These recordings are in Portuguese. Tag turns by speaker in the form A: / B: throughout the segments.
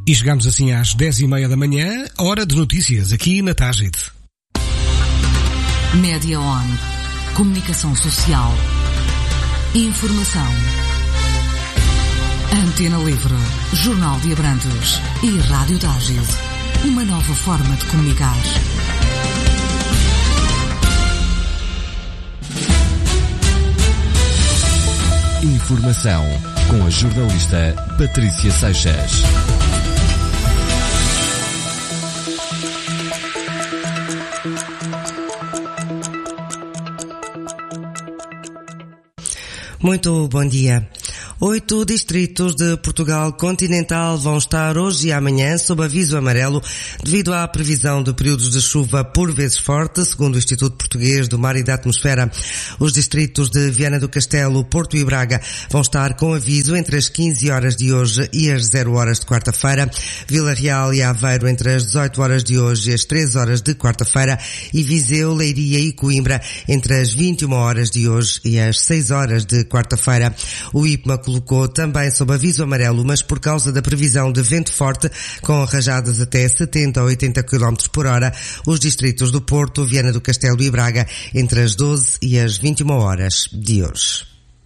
A: E chegamos assim às 10h30 da manhã, hora de notícias, aqui na Tágide.
B: Média On. Comunicação social. Informação. Antena Livre. Jornal de Abrantes. E Rádio Tágide. Uma nova forma de comunicar.
C: Informação com a jornalista Patrícia Seixas.
D: Muito bom dia. 8 distritos de Portugal continental vão estar hoje e amanhã sob aviso amarelo devido à previsão de períodos de chuva por vezes forte, segundo o Instituto Português do Mar e da Atmosfera. Os distritos de Viana do Castelo, Porto e Braga vão estar com aviso entre as 15 horas de hoje e as 0 horas de quarta-feira. Vila Real e Aveiro entre as 18 horas de hoje e as 13 horas de quarta-feira. E Viseu, Leiria e Coimbra entre as 21 horas de hoje e as 6 horas de quarta-feira. O IPMA colocou também sob aviso amarelo, mas por causa da previsão de vento forte, com rajadas até 70 a 80 km por hora, os distritos do Porto, Viana do Castelo e Braga entre as 12 e as 21 horas de hoje.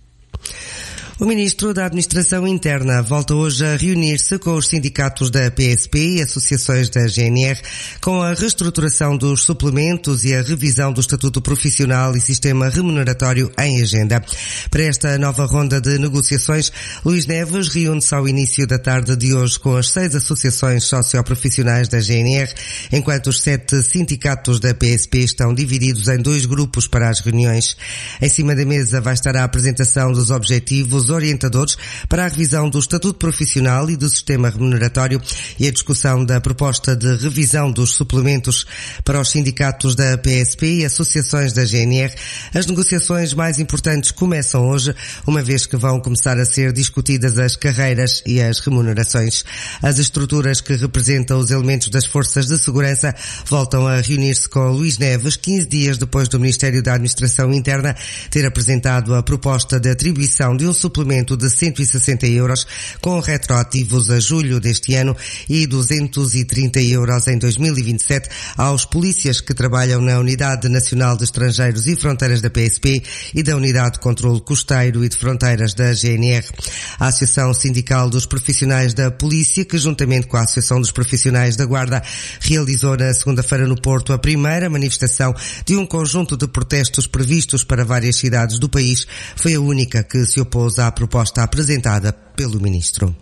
D: O Ministro da Administração Interna volta hoje a reunir-se com os sindicatos da PSP e associações da GNR com a reestruturação dos suplementos e a revisão do Estatuto Profissional e Sistema Remuneratório em agenda. Para esta nova ronda de negociações, Luís Neves reúne-se ao início da tarde de hoje com as 6 associações socioprofissionais da GNR, enquanto os 7 sindicatos da PSP estão divididos em 2 grupos para as reuniões. Em cima da mesa vai estar a apresentação dos objetivos orientadores para a revisão do Estatuto Profissional e do Sistema Remuneratório e a discussão da proposta de revisão dos suplementos. Para os sindicatos da PSP e associações da GNR, as negociações mais importantes começam hoje, uma vez que vão começar a ser discutidas as carreiras e as remunerações. As estruturas que representam os elementos das forças de segurança voltam a reunir-se com Luís Neves 15 dias depois do Ministério da Administração Interna ter apresentado a proposta de atribuição de um suplemento de 160 euros com retroativos a julho deste ano e 230 euros em 2027 aos polícias que trabalham na Unidade Nacional de Estrangeiros e Fronteiras da PSP e da Unidade de Controlo Costeiro e de Fronteiras da GNR. A Associação Sindical dos Profissionais da Polícia, que juntamente com a Associação dos Profissionais da Guarda realizou na segunda-feira no Porto a primeira manifestação de um conjunto de protestos previstos para várias cidades do país, foi a única que se opôs à proposta apresentada pelo Ministro.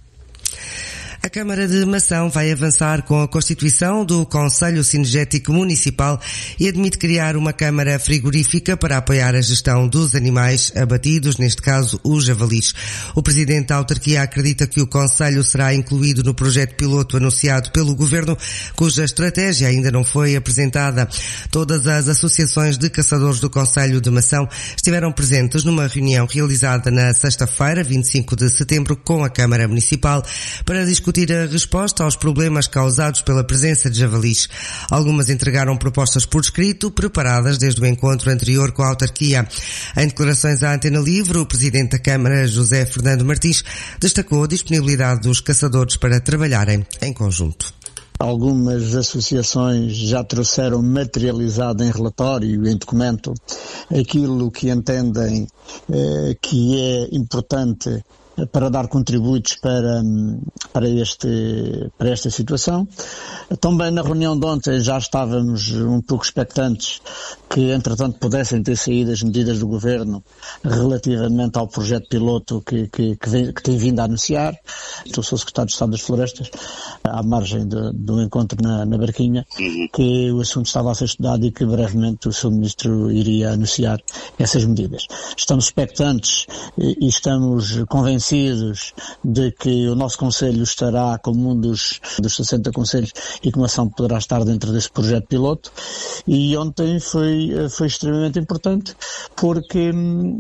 D: A Câmara de Mação vai avançar com a constituição do Conselho Cinegético Municipal e admite criar uma câmara frigorífica para apoiar a gestão dos animais abatidos, neste caso os javalis. O Presidente da Autarquia acredita que o Conselho será incluído no projeto piloto anunciado pelo Governo, cuja estratégia ainda não foi apresentada. Todas as associações de caçadores do Conselho de Mação estiveram presentes numa reunião realizada na sexta-feira, 25 de setembro, com a Câmara Municipal para discutir a resposta aos problemas causados pela presença de javalis. Algumas entregaram propostas por escrito, preparadas desde o encontro anterior com a autarquia. Em declarações à Antena Livre, o Presidente da Câmara, José Fernando Martins, destacou a disponibilidade dos caçadores para trabalharem em conjunto.
E: Algumas associações já trouxeram materializado em relatório e em documento aquilo que entendem que é importante para dar contributos para esta situação. Também na reunião de ontem já estávamos um pouco expectantes que, entretanto, pudessem ter saído as medidas do Governo relativamente ao projeto piloto que tem vindo a anunciar. Eu sou Secretário de Estado das Florestas, à margem do encontro na Barquinha, que o assunto estava a ser estudado e que brevemente o Sr. Ministro iria anunciar essas medidas. Estamos expectantes e estamos convencidos de que o nosso Conselho estará como um dos 60 Conselhos e que uma ação poderá estar dentro desse projeto piloto. E ontem foi extremamente importante porque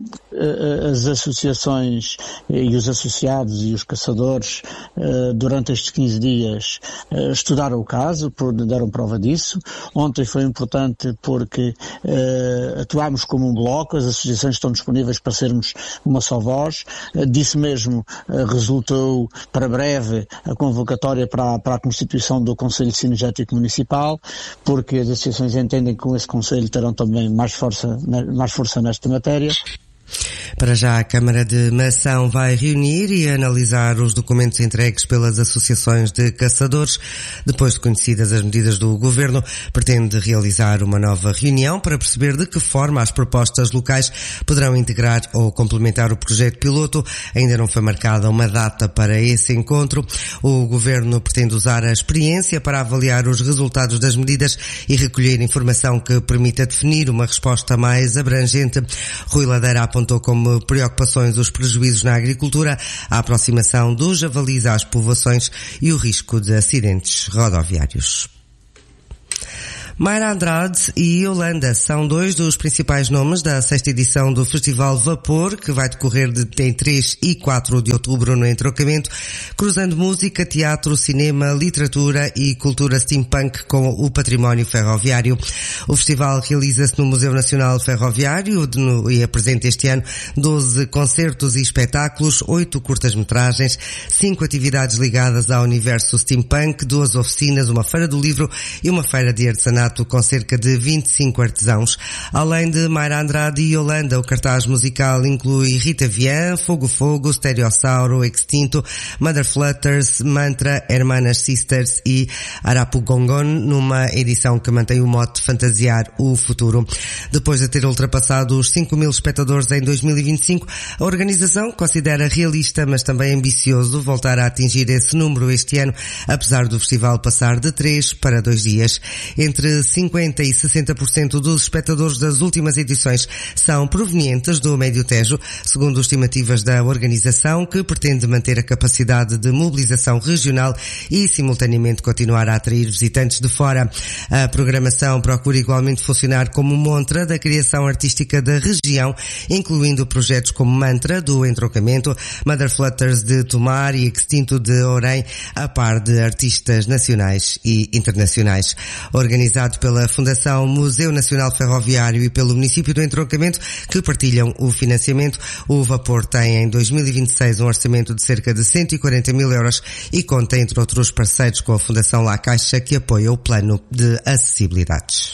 E: as associações e os associados e os caçadores durante estes 15 dias estudaram o caso, deram prova disso. Ontem foi importante porque atuámos como um bloco, as associações estão disponíveis para sermos uma só voz. Disse mesmo mesmo resultou para breve a convocatória para a constituição do Conselho Cinegético Municipal, porque as associações entendem que com esse Conselho terão também mais força nesta matéria.
D: Para já, a Câmara de Mação vai reunir e analisar os documentos entregues pelas associações de caçadores. Depois de conhecidas as medidas do Governo, pretende realizar uma nova reunião para perceber de que forma as propostas locais poderão integrar ou complementar o projeto piloto. Ainda não foi marcada uma data para esse encontro. O Governo pretende usar a experiência para avaliar os resultados das medidas e recolher informação que permita definir uma resposta mais abrangente. Rui Ladeira apontou como preocupações os prejuízos na agricultura, a aproximação dos javalis às povoações e o risco de acidentes rodoviários. Mayra Andrade e Yolanda são dois dos principais nomes da 6ª edição do Festival Vapor, que vai decorrer em 3 e 4 de outubro no Entroncamento, cruzando música, teatro, cinema, literatura e cultura steampunk com o património ferroviário. O festival realiza-se no Museu Nacional Ferroviário e apresenta este ano 12 concertos e espetáculos, 8 curtas-metragens, 5 atividades ligadas ao universo steampunk, 2 oficinas, uma feira do livro e uma feira de artesanato com cerca de 25 artesãos. Além de Mayra Andrade e Yolanda, o cartaz musical inclui Rita Vian, Fogo Fogo, Stereossauro, Extinto, Mother Flutters, Mantra, Hermanas Sisters e Arapugongon, numa edição que mantém o mote Fantasiar o Futuro. Depois de ter ultrapassado os 5.000 espectadores em 2025, a organização considera realista, mas também ambicioso, voltar a atingir esse número este ano, apesar do festival passar de 3 para 2 dias. Entre 50% e 60% dos espectadores das últimas edições são provenientes do Médio Tejo, segundo estimativas da organização, que pretende manter a capacidade de mobilização regional e, simultaneamente, continuar a atrair visitantes de fora. A programação procura igualmente funcionar como montra da criação artística da região, incluindo projetos como Mantra, do Entroncamento, Mother Flutters de Tomar e Extinto de Orem, a par de artistas nacionais e internacionais. Organizado pela Fundação Museu Nacional Ferroviário e pelo município do Entroncamento, que partilham o financiamento, o Vapor tem em 2026 um orçamento de cerca de 140 mil euros e conta, entre outros parceiros, com a Fundação La Caixa, que apoia o plano de acessibilidades.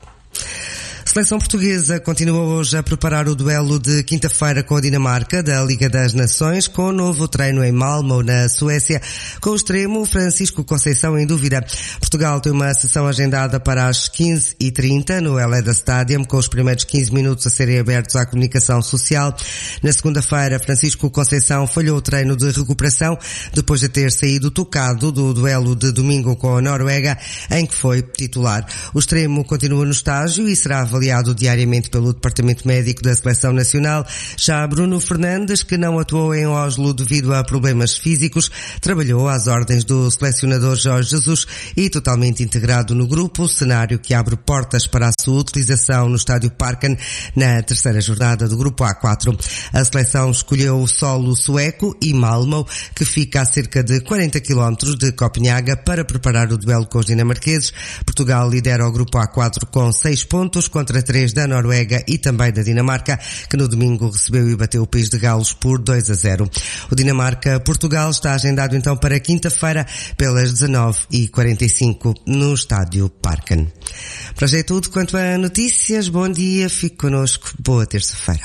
D: A seleção portuguesa continua hoje a preparar o duelo de quinta-feira com a Dinamarca da Liga das Nações, com o novo treino em Malmö, na Suécia, com o extremo Francisco Conceição em dúvida. Portugal tem uma sessão agendada para as 15h30 no Eleda Stadium, com os primeiros 15 minutos a serem abertos à comunicação social. Na segunda-feira, Francisco Conceição falhou o treino de recuperação depois de ter saído tocado do duelo de domingo com a Noruega, em que foi titular. O extremo continua no estágio e será avaliado diariamente pelo Departamento Médico da Seleção Nacional. Já Bruno Fernandes, que não atuou em Oslo devido a problemas físicos, trabalhou às ordens do selecionador Jorge Jesus e totalmente integrado no grupo, cenário que abre portas para a sua utilização no Estádio Parken na terceira jornada do Grupo A4. A seleção escolheu o solo sueco e Malmö, que fica a cerca de 40 km de Copenhaga, para preparar o duelo com os dinamarqueses. Portugal lidera o Grupo A4 com 6 pontos, contra 3 da Noruega e também da Dinamarca, que no domingo recebeu e bateu o País de Gales por 2-0. O Dinamarca-Portugal está agendado então para quinta-feira pelas 19h45 no Estádio Parken. Para já é tudo quanto a notícias. Bom dia, fique connosco. Boa terça-feira.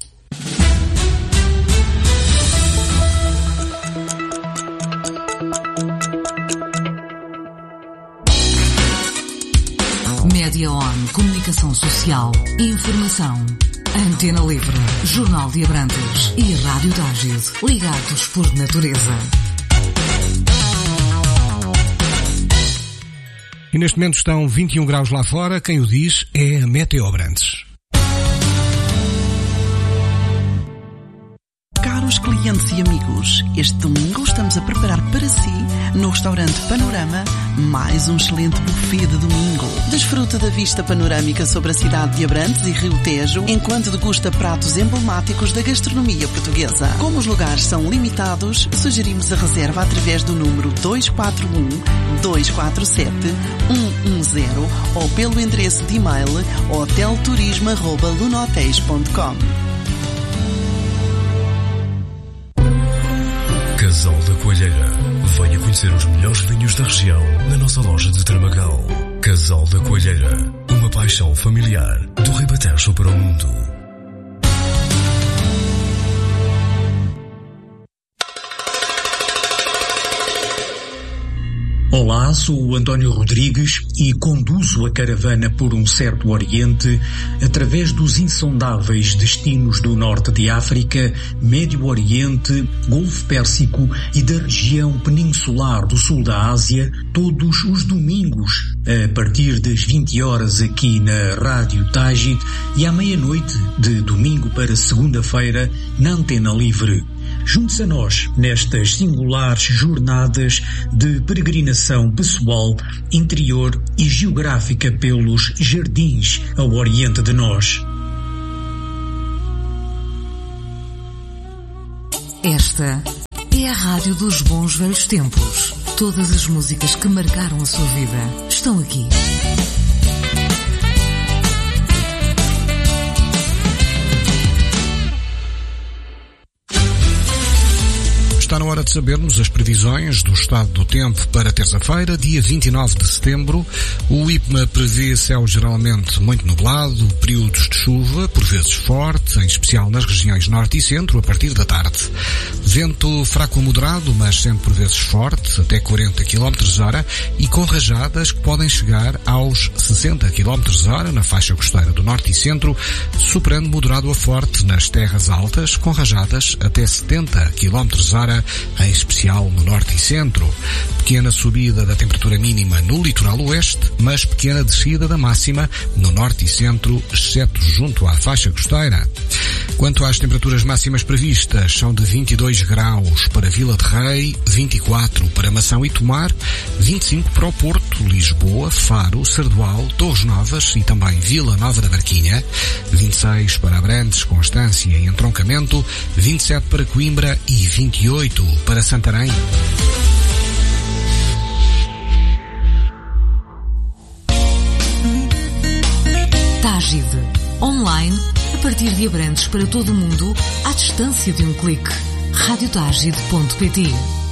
B: Média On, comunicação social, informação. Antena Livre, Jornal de Abrantes e Rádio Dágide, ligados por natureza.
A: E neste momento estão 21 graus lá fora. Quem o diz é a Meteo Abrantes.
F: Caros clientes e amigos, este domingo estamos a preparar para si, no restaurante Panorama, mais um excelente buffet de domingo. Desfruta da vista panorâmica sobre a cidade de Abrantes e Rio Tejo, enquanto degusta pratos emblemáticos da gastronomia portuguesa. Como os lugares são limitados, sugerimos a reserva através do número 241-247-110 ou pelo endereço de e-mail hotelturismo@lunohotéis.com.
G: Casal da Coelheira. Venha conhecer os melhores vinhos da região na nossa loja de Tramagal. Casal da Coelheira. Uma paixão familiar do Ribatejo para o mundo.
H: Olá, sou o António Rodrigues e conduzo a caravana por um certo Oriente através dos insondáveis destinos do Norte de África, Médio Oriente, Golfo Pérsico e da região peninsular do Sul da Ásia, todos os domingos, a partir das 20 horas aqui na Rádio Tajid e à meia-noite de domingo para segunda-feira na Antena Livre. Junte-se a nós nestas singulares jornadas de peregrinação pessoal, interior e geográfica pelos jardins ao oriente de nós.
B: Esta é a Rádio dos Bons Velhos Tempos. Todas as músicas que marcaram a sua vida estão aqui.
A: Está na hora de sabermos as previsões do estado do tempo para terça-feira, dia 29 de setembro. O IPMA prevê céu geralmente muito nublado, períodos de chuva, por vezes forte, em especial nas regiões norte e centro, a partir da tarde. Vento fraco a moderado, mas sempre por vezes forte, até 40 km/h, e com rajadas que podem chegar aos 60 km/h na faixa costeira do norte e centro, superando moderado a forte nas terras altas, com rajadas até 70 km/h, em especial no norte e centro. Pequena subida da temperatura mínima no litoral oeste, mas pequena descida da máxima no norte e centro, exceto junto à faixa costeira. Quanto às temperaturas máximas previstas, são de 22 graus para Vila de Rei, 24 para Mação e Tomar, 25 para o Porto, Lisboa, Faro, Sardual, Torres Novas e também Vila Nova da Barquinha, 26 para Abrantes, Constância e Entroncamento, 27 para Coimbra e 28 para Santarém.
B: Tajid. Online, a partir de Abrantes para todo o mundo, à distância de um clique. radiotajid.pt